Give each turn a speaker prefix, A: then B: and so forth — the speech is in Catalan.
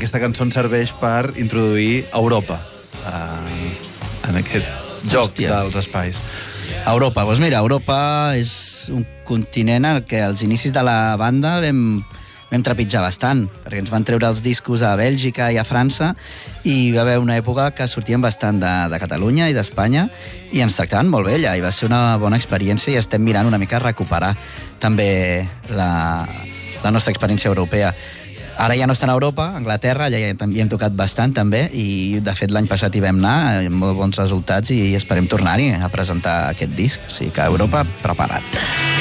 A: aquesta cançó ens serveix per introduir Europa en aquest joc dels espais.
B: Europa, doncs mira, Europa és un continent en què als inicis de la banda vam trepitjar bastant, perquè ens van treure els discos a Bèlgica i a França i hi va haver una època que sortíem bastant de Catalunya i d'Espanya i ens tractaven molt bé allà i va ser una bona experiència i estem mirant una mica recuperar també la nostra experiència europea. Ara ja no està a Europa, a Anglaterra, allà ja hi hem tocat bastant també i de fet l'any passat hi vam anar amb molt bons resultats i esperem tornar-hi a presentar aquest disc, o sigui que a Europa preparat.